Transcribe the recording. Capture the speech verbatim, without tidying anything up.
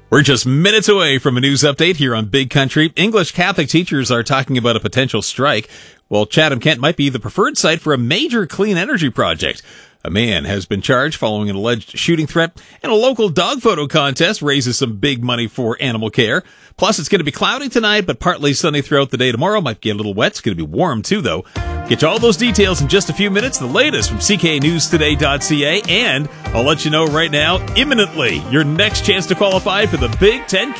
We're just minutes away from a news update here on Big Country. English Catholic teachers are talking about a potential strike. Well, Chatham-Kent might be the preferred site for a major clean energy project. A man has been charged following an alleged shooting threat, and a local dog photo contest raises some big money for animal care. Plus, it's going to be cloudy tonight, but partly sunny throughout the day tomorrow. Might get a little wet. It's going to be warm, too, though. Get you all those details in just a few minutes. The latest from C K News Today dot C A. And I'll let you know right now, imminently, your next chance to qualify for the Big Ten